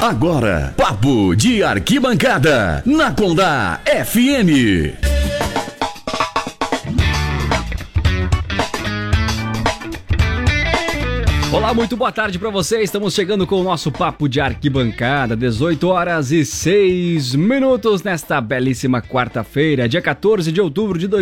Agora, Papo de Arquibancada, na Condá FM. Olá, muito boa tarde para você. Estamos chegando com o nosso Papo de Arquibancada, 18h06 nesta belíssima quarta-feira, dia 14 de outubro de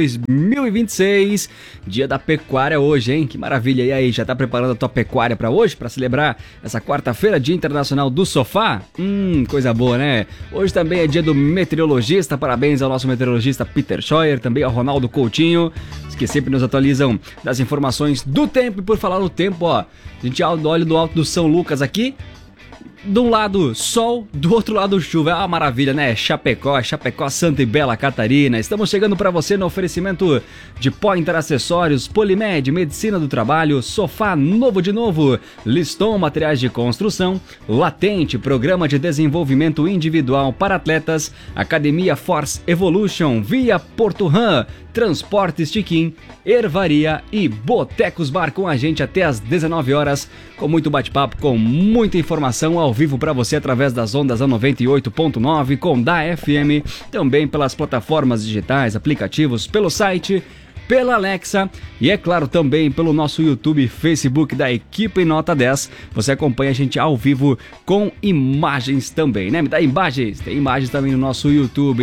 2026, dia da pecuária hoje, hein? Que maravilha! E aí, já tá preparando a tua pecuária para hoje, para celebrar essa quarta-feira, Dia Internacional do Sofá? Coisa boa, né? Hoje também é dia do meteorologista, parabéns ao nosso meteorologista Peter Scheuer, também ao Ronaldo Coutinho, que sempre nos atualizam das informações do tempo. E por falar no tempo, ó, a gente olha do alto do São Lucas aqui, de um lado sol, do outro lado chuva. É uma maravilha, né? Chapecó, Santa e Bela Catarina. Estamos chegando para você no oferecimento de Pointer Acessórios, Polimed, Medicina do Trabalho, Sofá Novo de Novo, Liston Materiais de Construção, Latente, Programa de Desenvolvimento Individual para Atletas, Academia Force Evolution, Via Porto Ram, Transportes Tiquim, Ervaria e Botecos Bar, com a gente até às 19 horas, com muito bate-papo, com muita informação ao vivo para você através das ondas a 98.9, Condá FM, também pelas plataformas digitais, aplicativos, pelo site, pela Alexa e, é claro, também pelo nosso YouTube e Facebook da Equipe Nota 10. Você acompanha a gente ao vivo com imagens também, né? Me dá imagens, tem imagens também no nosso YouTube.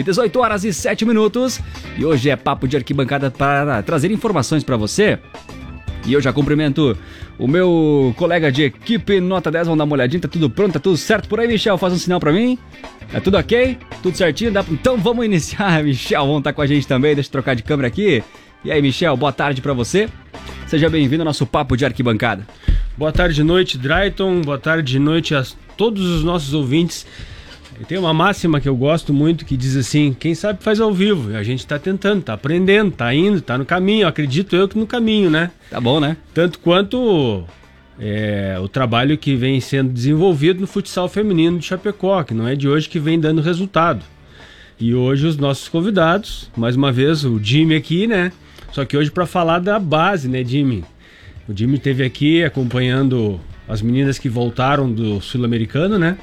18h07 e hoje é Papo de Arquibancada para trazer informações para você. E eu já cumprimento o meu colega de Equipe Nota 10, vamos dar uma olhadinha, tá tudo pronto, tá tudo certo por aí, Michel? Faz um sinal pra mim. É tudo ok? Tudo certinho? Então vamos iniciar, Michel, vamos estar com a gente também, deixa eu trocar de câmera aqui. E aí, Michel, boa tarde pra você. Seja bem-vindo ao nosso Papo de Arquibancada. Boa tarde, noite, Drayton. Boa tarde, noite a todos os nossos ouvintes. Tem uma máxima que eu gosto muito que diz assim: quem sabe faz ao vivo. A gente tá tentando, tá aprendendo, tá indo, tá no caminho. Eu acredito eu que no caminho, né? Tá bom, né? Tanto quanto o trabalho que vem sendo desenvolvido no futsal feminino de Chapecó, que não é de hoje que vem dando resultado. E hoje os nossos convidados, mais uma vez o Jimmy aqui, né? Só que hoje para falar da base, né, Jimmy? O Jimmy esteve aqui acompanhando as meninas que voltaram do Sul-Americano, né?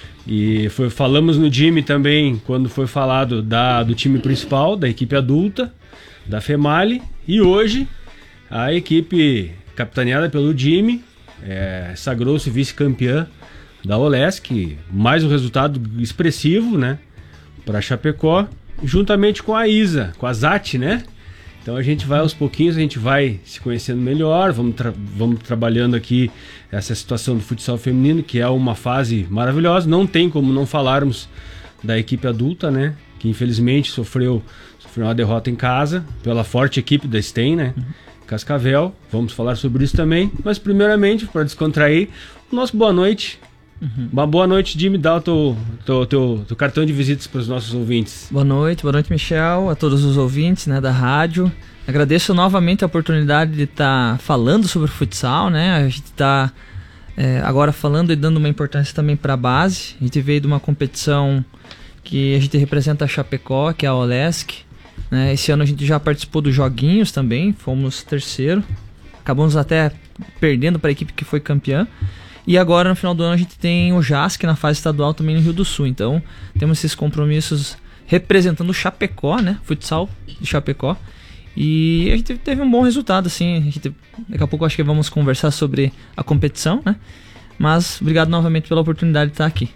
E falamos no Jimmy também quando foi falado do time principal, da equipe adulta, da FEMALI. E hoje a equipe capitaneada pelo Jimmy sagrou-se vice-campeã da OLESC, mais um resultado expressivo, né, para Chapecó, juntamente com a Isa, com a Zati, né? Então a gente vai aos pouquinhos, a gente vai se conhecendo melhor, vamos trabalhando aqui essa situação do futsal feminino, que é uma fase maravilhosa. Não tem como não falarmos da equipe adulta, né? Que infelizmente sofreu uma derrota em casa pela forte equipe da STEM, né? Cascavel, vamos falar sobre isso também. Mas primeiramente, para descontrair, o nosso boa noite. Uma boa noite, Jimmy. Dá o teu cartão de visitas para os nossos ouvintes. Boa noite, Michel, a todos os ouvintes, né, da rádio. Agradeço novamente a oportunidade de estar falando sobre o futsal, né? A gente está agora falando e dando uma importância também para a base. A gente veio de uma competição que a gente representa a Chapecó, que é a OLESC, né? Esse ano a gente já participou dos joguinhos também, fomos terceiro. Acabamos até perdendo para a equipe que foi campeã. E agora, no final do ano, a gente tem o JASC na fase estadual também no Rio do Sul. Então, temos esses compromissos representando o Chapecó, né? Futsal de Chapecó. E a gente teve um bom resultado, assim. Daqui a pouco acho que vamos conversar sobre a competição, né? Mas obrigado novamente pela oportunidade de estar aqui.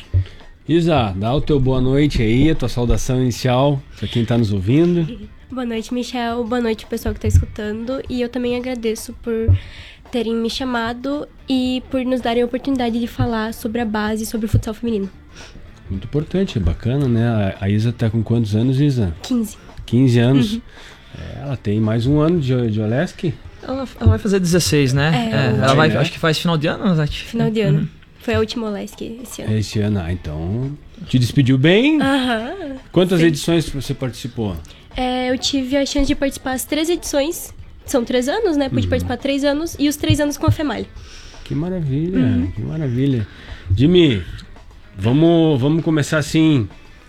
Isa, dá o teu boa noite aí, a tua saudação inicial para quem está nos ouvindo. Boa noite, Michel. Boa noite, pessoal que está escutando. E eu também agradeço por terem me chamado e por nos darem a oportunidade de falar sobre a base, sobre o futsal feminino. Muito importante, é bacana, né? A Isa tá com quantos anos, Isa? 15. 15 anos. Ela tem mais um ano de OLESC? Ela vai fazer 16, né? Ela vai, acho que faz final de ano, Zati? Final de ano. Foi a última OLESC esse ano. Esse ano, então te despediu bem? Quantas edições você participou? Eu tive a chance de participar as 3 edições. São 3 anos, né? Pude participar 3 anos e os 3 anos com a FEMALI. Que maravilha, que maravilha. Jimmy, vamos começar assim.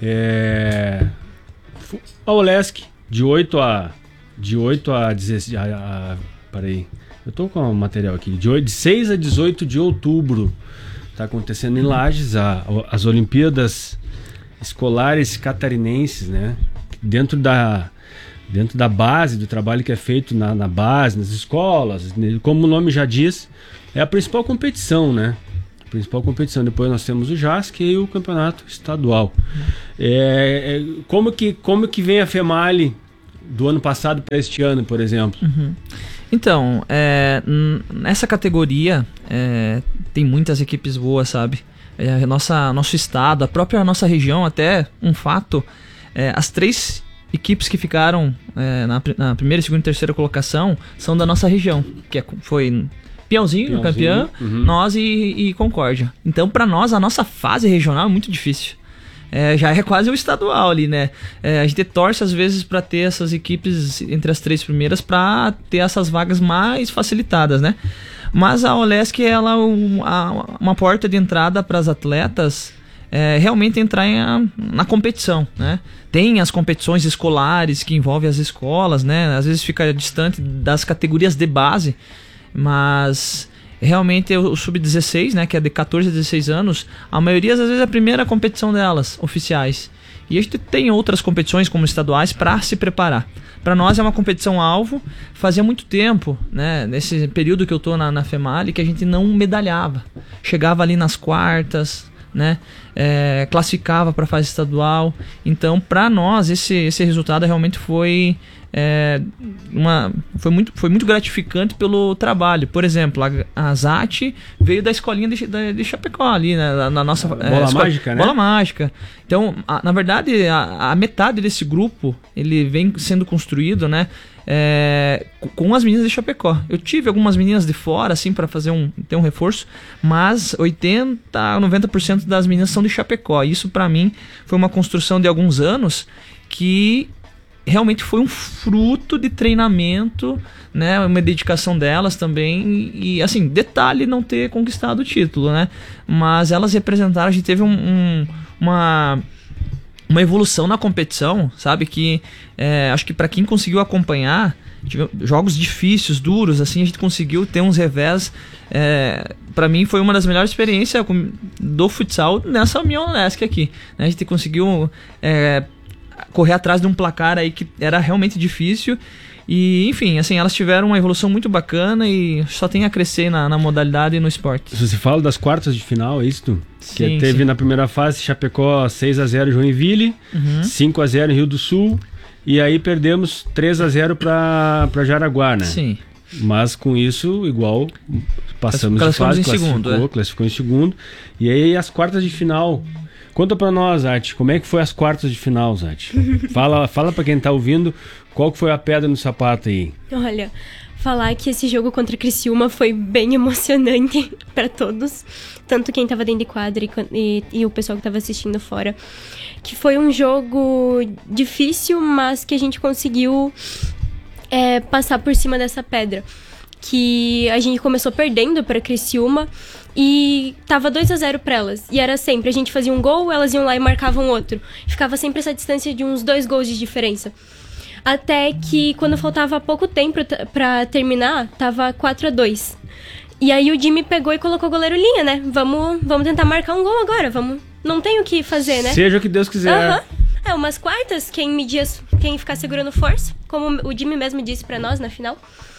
A OLESC, de 8 a 16... Peraí, eu tô com o material aqui. De 6 a 18 de outubro está acontecendo em Lages, as Olimpíadas Escolares Catarinenses, né? Dentro da base, do trabalho que é feito na base, nas escolas, como o nome já diz, é a principal competição, né? Depois nós temos o JASC e o campeonato estadual. Como que vem a FEMALI do ano passado para este ano, por exemplo? Então, nessa categoria tem muitas equipes boas, sabe? Nosso estado, a própria nossa região, até um fato, as 3 equipes que ficaram na primeira, segunda e terceira colocação são da nossa região, que foi Piauzinho, campeão, nós e Concórdia. Então, para nós, a nossa fase regional é muito difícil. Já é quase o estadual ali, né? A gente torce às vezes para ter essas equipes entre as 3 primeiras para ter essas vagas mais facilitadas, né? Mas a Olesc, ela uma porta de entrada para as atletas realmente entrar na competição, né? Tem as competições escolares que envolvem as escolas, né? Às vezes fica distante das categorias de base, mas realmente o Sub-16, né, que é de 14 a 16 anos, a maioria às vezes é a primeira competição delas, oficiais. E a gente tem outras competições como estaduais para se preparar. Para nós é uma competição alvo. Fazia muito tempo, né, nesse período que eu tô na FEMALI, que a gente não medalhava. Chegava ali nas quartas, né, classificava para a fase estadual. Então, para nós, esse resultado realmente foi muito gratificante pelo trabalho. Por exemplo, a Zati veio da escolinha de Chapecó ali, né, na nossa Bola Mágica, né? Bola Mágica. Então, na verdade, a metade desse grupo ele vem sendo construído, né, com as meninas de Chapecó. Eu tive algumas meninas de fora, assim, para ter um reforço, mas 80-90% das meninas são de Chapecó. Isso, para mim, foi uma construção de alguns anos que realmente foi um fruto de treinamento, né, uma dedicação delas também, e assim, detalhe não ter conquistado o título, né, mas elas representaram, a gente teve uma evolução na competição, sabe, que acho que para quem conseguiu acompanhar, jogos difíceis, duros, assim, a gente conseguiu ter uns revés. Para mim foi uma das melhores experiências do futsal nessa minha Olesc aqui, né? A gente conseguiu correr atrás de um placar aí que era realmente difícil. E, enfim, assim, elas tiveram uma evolução muito bacana e só tem a crescer na modalidade e no esporte. Se você fala das quartas de final, é isso? Sim, que teve sim. Na primeira fase Chapecó 6-0 Joinville, 5-0 Rio do Sul, e aí perdemos 3-0 para Jaraguá, né? Sim. Mas com isso, igual, passamos de Classificamos fase, em segundo, classificou em segundo. E aí as quartas de final... Conta pra nós, Zati, como é que foi as quartas de final, Zati? Fala pra quem tá ouvindo, qual que foi a pedra no sapato aí? Olha, falar que esse jogo contra a Criciúma foi bem emocionante pra todos, tanto quem tava dentro de quadra e o pessoal que tava assistindo fora, que foi um jogo difícil, mas que a gente conseguiu passar por cima dessa pedra, que a gente começou perdendo pra Criciúma, e tava 2-0 pra elas. E era sempre, a gente fazia um gol, elas iam lá e marcavam outro. Ficava sempre essa distância de uns 2 gols de diferença. Até que, quando faltava pouco tempo pra terminar, tava 4-2. E aí o Jimmy pegou e colocou o goleiro linha, né? Vamos tentar marcar um gol agora, não tem o que fazer, né? Seja o que Deus quiser. Umas quartas, quem ficar segurando força, como o Jimmy mesmo disse pra nós na final.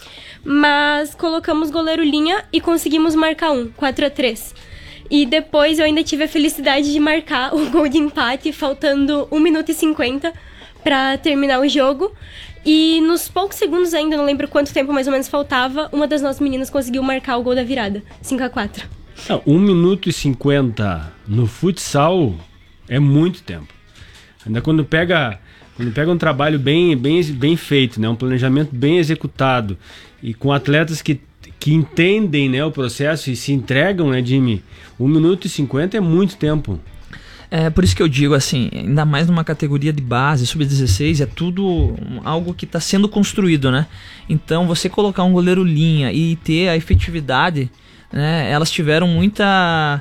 Mas colocamos goleiro linha e conseguimos marcar 4-3. E depois eu ainda tive a felicidade de marcar o gol de empate, faltando 1 minuto e 50 para terminar o jogo. E nos poucos segundos ainda, não lembro quanto tempo mais ou menos faltava, uma das nossas meninas conseguiu marcar o gol da virada, 5-4. 1 minuto e 50 no futsal é muito tempo. Ainda quando pega um trabalho bem feito, né? Um planejamento bem executado, e com atletas que entendem, né, o processo e se entregam, né, Jimmy? 1 minuto e 50 é muito tempo. Por isso que eu digo assim, ainda mais numa categoria de base, sub-16, é tudo algo que está sendo construído, né? Então você colocar um goleiro linha e ter a efetividade, né, elas tiveram muita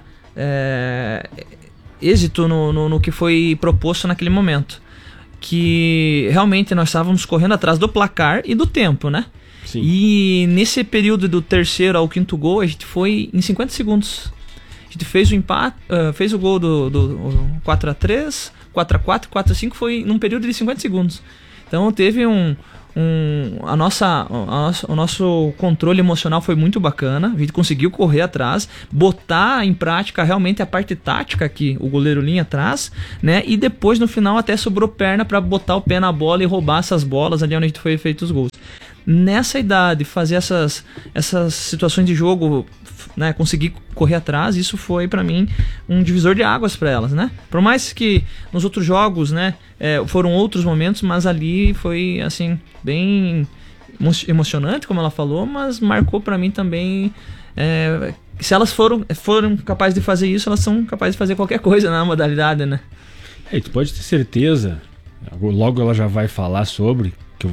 êxito no que foi proposto naquele momento. Que realmente nós estávamos correndo atrás do placar e do tempo, né? Sim. E nesse período do terceiro ao quinto gol, a gente foi em 50 segundos. A gente fez o empate, fez o gol do 4x3, 4x4, 4x5 foi num período de 50 segundos. Então teve o nosso controle emocional foi muito bacana. A gente conseguiu correr atrás, botar em prática realmente a parte tática que o goleiro linha traz, né? E depois no final até sobrou perna para botar o pé na bola e roubar essas bolas ali onde a gente foi feito os gols. Nessa idade, fazer essas situações de jogo, né, conseguir correr atrás, isso foi pra mim um divisor de águas pra elas, né? Por mais que nos outros jogos, né, foram outros momentos, mas ali foi assim bem emocionante, como ela falou, mas marcou pra mim também. Se elas foram capazes de fazer isso, elas são capazes de fazer qualquer coisa na modalidade, né? Tu pode ter certeza, logo ela já vai falar sobre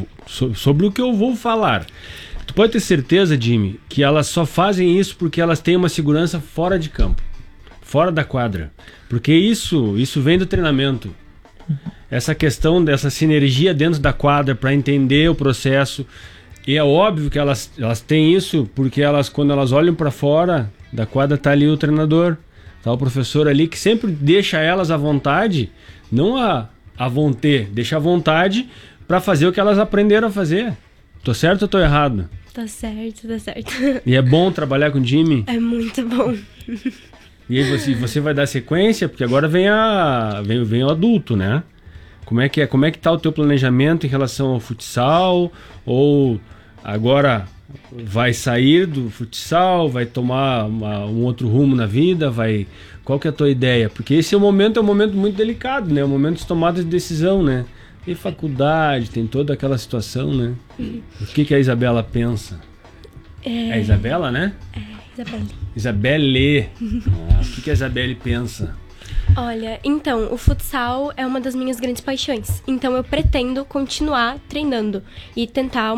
o que eu vou falar. Tu pode ter certeza, Jimmy, que elas só fazem isso porque elas têm uma segurança fora de campo, fora da quadra. Porque isso vem do treinamento. Essa questão dessa sinergia dentro da quadra para entender o processo. E é óbvio que elas têm isso porque quando elas olham para fora da quadra, tá ali o treinador, tá o professor ali que sempre deixa elas à vontade, não a vontade, deixa à vontade para fazer o que elas aprenderam a fazer. Tô certo ou tô errado? Tá certo. E é bom trabalhar com o Jimmy? É muito bom. E aí você vai dar sequência? Porque agora vem o adulto, né? Como é que tá o teu planejamento em relação ao futsal? Ou agora vai sair do futsal, vai tomar um outro rumo na vida? Qual que é a tua ideia? Porque esse é um momento muito delicado, né? É um momento de tomada de decisão, né? Tem faculdade, tem toda aquela situação, né? O que a Isabela pensa? É a Isabela, né? Isabelle. O que a Isabelle pensa? Olha, então, o futsal é uma das minhas grandes paixões. Então eu pretendo continuar treinando e tentar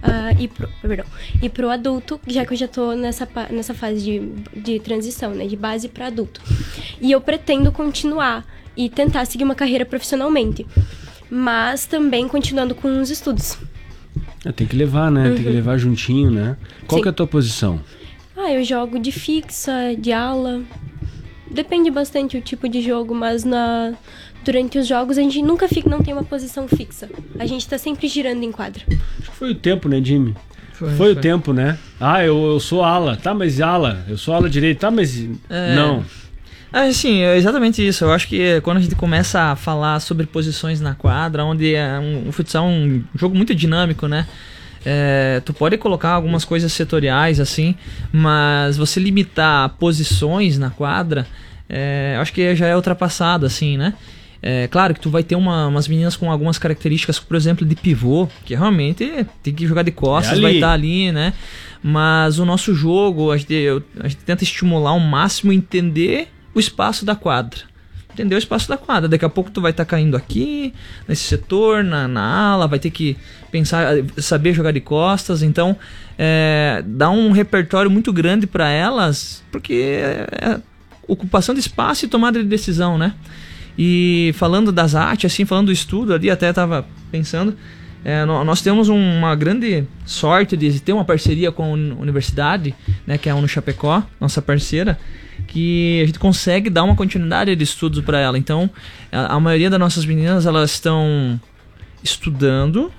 ir pro adulto, já que eu já tô nessa fase de transição, né? De base para adulto. E eu pretendo continuar e tentar seguir uma carreira profissionalmente. Mas também continuando com os estudos. Tem que levar, né? Tem que levar juntinho, né? Qual que é a tua posição? Eu jogo de fixa, de ala. Depende bastante o tipo de jogo, mas durante os jogos a gente nunca não tem uma posição fixa. A gente tá sempre girando em quadra. Acho que foi o tempo, né, Jimmy? Foi o tempo, né? Eu sou ala. Tá, mas ala. Eu sou ala direita. Tá, mas não. Sim, é exatamente isso. Eu acho que quando a gente começa a falar sobre posições na quadra, onde o futsal é um jogo muito dinâmico, né? Tu pode colocar algumas coisas setoriais assim, mas você limitar posições na quadra, acho que já é ultrapassado, assim, né? Claro que tu vai ter umas meninas com algumas características, por exemplo, de pivô, que realmente tem que jogar de costas, vai estar ali, né? Mas o nosso jogo, a gente tenta estimular ao máximo, entender o espaço da quadra. Entender o espaço da quadra. Daqui a pouco tu vai estar caindo aqui, nesse setor, na ala, vai ter que pensar, saber jogar de costas. Então, dá um repertório muito grande para elas, porque é ocupação de espaço e tomada de decisão, né? E falando das artes, assim, falando do estudo, ali até estava pensando, nós temos uma grande sorte de ter uma parceria com a universidade, né, que é a UniChapecó, nossa parceira, que a gente consegue dar uma continuidade de estudos para ela. Então, a maioria das nossas meninas, elas estão estudando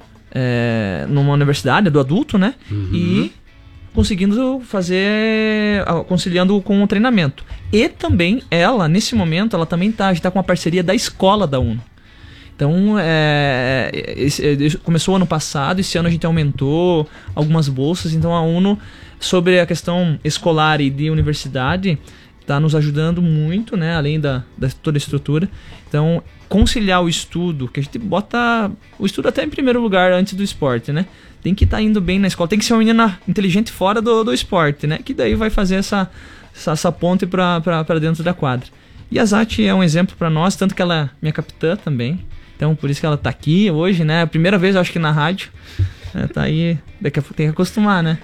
numa universidade do adulto, né? E conseguindo conciliando com o treinamento. E também ela, nesse momento, ela também a gente tá com uma parceria da escola da UNO. Então, começou ano passado, esse ano a gente aumentou algumas bolsas, então a UNO, sobre a questão escolar e de universidade, está nos ajudando muito, né, além da toda a estrutura. Então, conciliar o estudo, que a gente bota o estudo até em primeiro lugar antes do esporte, né? Tem que estar indo bem na escola, tem que ser uma menina inteligente fora do esporte, né? Que daí vai fazer essa ponte para dentro da quadra. E a Zati é um exemplo para nós, tanto que ela é minha capitã também. Então, por isso que ela tá aqui hoje, né? A primeira vez, eu acho que na rádio. Tá aí, daqui a pouco tem que acostumar, né?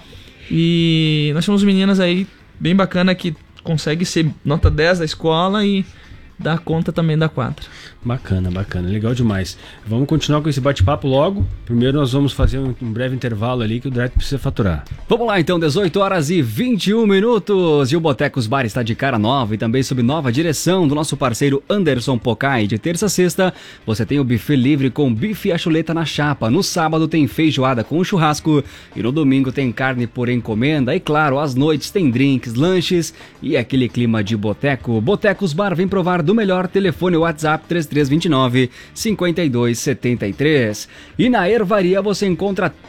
E nós temos meninas aí bem bacana que conseguem ser nota 10 da escola e dá conta também da quadra. Bacana, legal demais. Vamos continuar com esse bate-papo logo. Primeiro nós vamos fazer um breve intervalo ali que o Direto precisa faturar. Vamos lá então, 18 horas e 21 minutos. E o Botecos Bar está de cara nova e também sob nova direção do nosso parceiro Anderson Pocai. De terça a sexta você tem o buffet livre com bife e a chuleta na chapa. No sábado tem feijoada com churrasco e no domingo tem carne por encomenda. E claro, às noites tem drinks, lanches e aquele clima de boteco. Botecos Bar vem provar do melhor. Telefone WhatsApp 3329-5273. E na Ervaria você encontra